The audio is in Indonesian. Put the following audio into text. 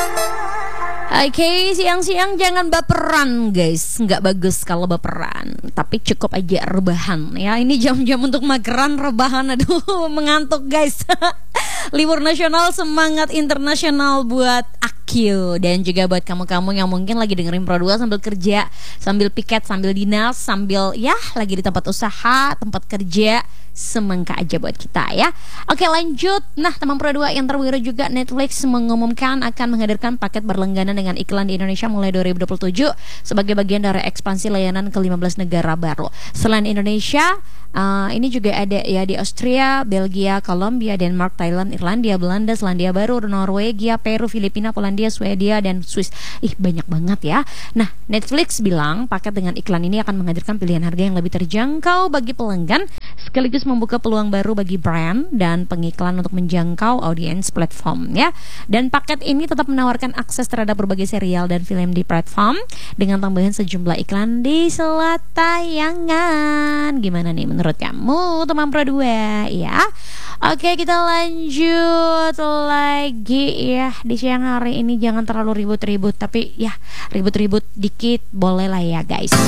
Oke, siang-siang jangan baperan guys. Nggak bagus kalau baperan, tapi cukup aja rebahan ya. Ini jam-jam untuk mageran, rebahan. Aduh, mengantuk guys. Libur nasional, semangat internasional buat Akil. Dan juga buat kamu-kamu yang mungkin lagi dengerin Pro 2 sambil kerja, sambil piket, sambil dinas, sambil ya lagi di tempat usaha, tempat kerja. Semangka aja buat kita ya. Oke, lanjut. Nah, teman Pro 2 yang terbaru juga, Netflix mengumumkan akan menghadirkan paket berlangganan dengan iklan di Indonesia mulai 2027 sebagai bagian dari ekspansi layanan ke 15 negara baru. Selain Indonesia, ini juga ada ya di Austria, Belgia, Kolombia, Denmark, Thailand, Irlandia, Belanda, Selandia Baru, Norwegia, Peru, Filipina, Polandia, Swedia, dan Swiss. Banyak banget ya. Nah, Netflix bilang paket dengan iklan ini akan menghadirkan pilihan harga yang lebih terjangkau bagi pelanggan, sekaligus membuka peluang baru bagi brand dan pengiklan untuk menjangkau audiens platform ya. Dan paket ini tetap menawarkan akses terhadap berbagai serial dan film di platform dengan tambahan sejumlah iklan di sela tayangan. Gimana nih menurut kamu teman Pro 2 ya? Oke, kita lanjut lagi ya. Di siang hari ini jangan terlalu ribut-ribut, tapi ya ribut-ribut dikit boleh lah ya guys.